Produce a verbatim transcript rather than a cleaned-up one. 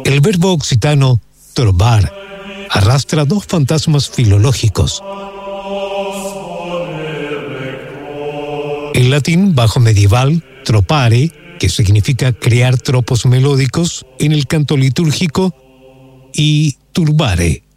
El verbo occitano trobar arrastra dos fantasmas filológicos. El latín bajo medieval, tropare, que significa crear tropos melódicos en el canto litúrgico, y turbare,